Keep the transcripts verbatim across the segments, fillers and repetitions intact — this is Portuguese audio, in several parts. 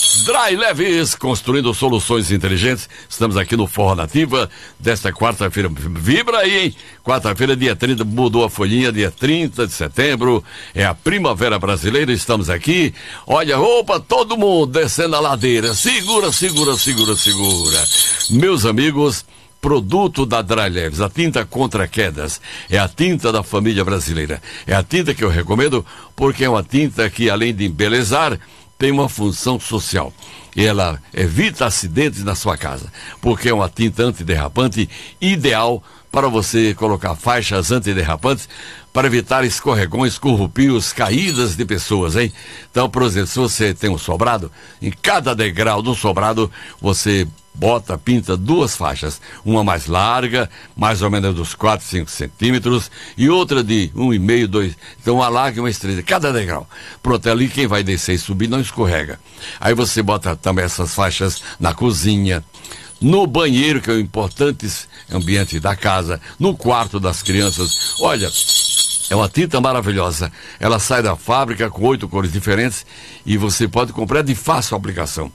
Dry Leves, construindo soluções inteligentes. Estamos aqui no Forró Nativa desta quarta-feira. Vibra aí, hein? Quarta-feira, dia trinta, mudou a folhinha, dia trinta de setembro. É a primavera brasileira, estamos aqui. Olha, opa, todo mundo descendo a ladeira. Segura, segura, segura, segura. Meus amigos, produto da Dry Leves, a tinta contra quedas, é a tinta da família brasileira. É a tinta que eu recomendo porque é uma tinta que, além de embelezar, tem uma função social. Ela evita acidentes na sua casa, porque é uma tinta antiderrapante ideal para você colocar faixas antiderrapantes para evitar escorregões, corrupios, caídas de pessoas, hein? Então, por exemplo, se você tem um sobrado, em cada degrau do sobrado, você bota, pinta duas faixas, uma mais larga, mais ou menos dos quatro, cinco centímetros, e outra de um e meio, dois, então uma larga e uma estreita, cada degrau. Pronto, ali quem vai descer e subir não escorrega. Aí você bota também essas faixas na cozinha, no banheiro, que é o importante ambiente da casa, no quarto das crianças. Olha, é uma tinta maravilhosa. Ela sai da fábrica com oito cores diferentes e você pode comprar de fácil aplicação.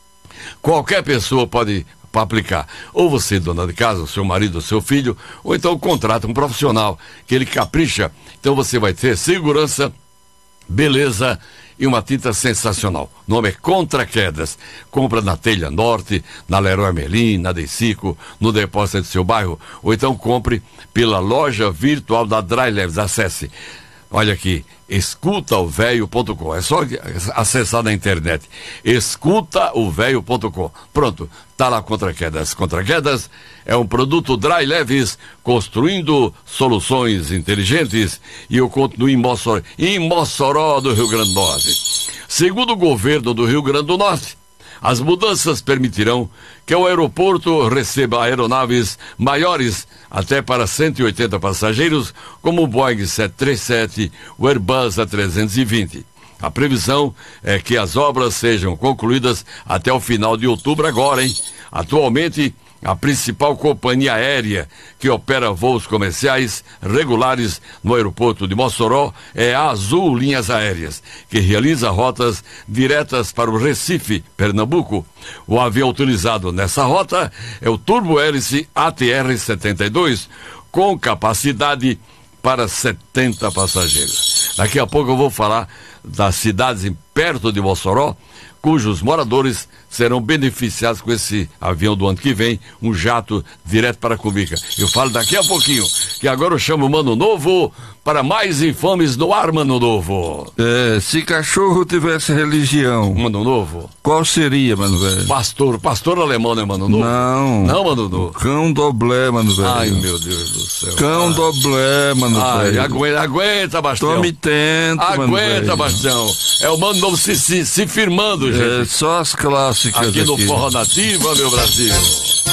Qualquer pessoa pode aplicar. Ou você, dona de casa, o seu marido, o seu filho, ou então contrata um profissional que ele capricha. Então você vai ter segurança, beleza e uma tinta sensacional. O nome é Contra Quedas. Compra na Telha Norte, na Leroy Merlin, na Decico, no depósito do seu bairro, ou então compre pela loja virtual da Dry Leves. Acesse. Olha aqui, escuta o velho ponto com. É só acessar na internet. escuta o velho ponto com. Pronto, tá lá Contra Quedas. Contra Quedas é um produto Dry Leves, construindo soluções inteligentes. E eu continuo em Mossoró, em Mossoró do Rio Grande do Norte. Segundo o governo do Rio Grande do Norte, as mudanças permitirão que o aeroporto receba aeronaves maiores até para cento e oitenta passageiros, como o Boeing sete três sete, o Airbus A trezentos e vinte. A previsão é que as obras sejam concluídas até o final de outubro agora, hein? Atualmente, a principal companhia aérea que opera voos comerciais regulares no aeroporto de Mossoró é a Azul Linhas Aéreas, que realiza rotas diretas para o Recife, Pernambuco. O avião utilizado nessa rota é o turbo-hélice A T R setenta e dois, com capacidade para setenta passageiros. Daqui a pouco eu vou falar das cidades perto de Mossoró, cujos moradores serão beneficiados com esse avião do ano que vem, um jato direto para Cumbica. Eu falo daqui a pouquinho, que agora eu chamo o Mano Novo para mais infames no ar, Mano Novo. É, se cachorro tivesse religião, Mano Novo, qual seria, Mano Velho? Pastor, pastor alemão, né, Mano Novo? Não. Não, Mano Novo. Cão doblé, Mano Velho. Ai, meu Deus do céu. Cão ah. doblé, Mano Ai, Velho. aguenta, aguenta, Bastião. Tome tento, Mano Velho. Aguenta, Bastião. É o Mano Novo se, se, se firmando, gente. É, só as clássicas aqui. Aqui no aqui. Forró Nativa, meu Brasil.